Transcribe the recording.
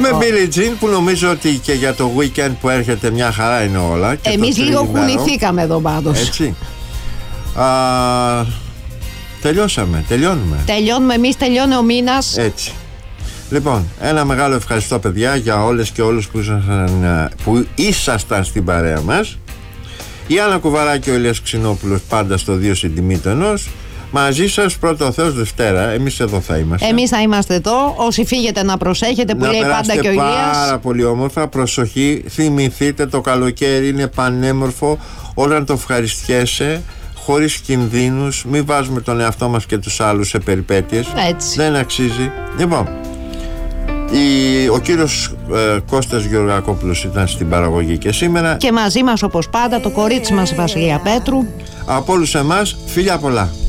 Ακούμε Billie Jean, που νομίζω ότι και για το weekend που έρχεται μια χαρά είναι όλα. Εμείς λίγο κουνηθήκαμε εδώ πάντως. Έτσι. Τελειώνουμε. Τελειώνουμε εμείς, τελειώνει ο μήνας. Έτσι. Λοιπόν, ένα μεγάλο ευχαριστώ, παιδιά, για όλες και όλους που ήσασταν στην παρέα μας. Η Άννα Κουβαράκη και ο Ηλίας Ξινόπουλος, πάντα στο 2 στην τιμή του ενός. Μαζί σας, πρώτο ο Θεός, Δευτέρα. Εμείς εδώ θα είμαστε. Εμείς θα είμαστε εδώ. Όσοι φύγετε να προσέχετε, που λέει πάντα και ο Ηλίας. Πάρα πολύ όμορφα. Προσοχή. Θυμηθείτε, το καλοκαίρι είναι πανέμορφο. Όταν το ευχαριστιέσαι, χωρίς κινδύνους. Μην βάζουμε τον εαυτό μας και τους άλλους σε περιπέτειες. Έτσι. Δεν αξίζει. Λοιπόν, ο κύριος Κώστας Γεωργακόπουλος ήταν στην παραγωγή και σήμερα. Και μαζί μας όπως πάντα το κορίτσι μας η Βασιλεία Πέτρου. Από όλους εμάς, φιλιά πολλά.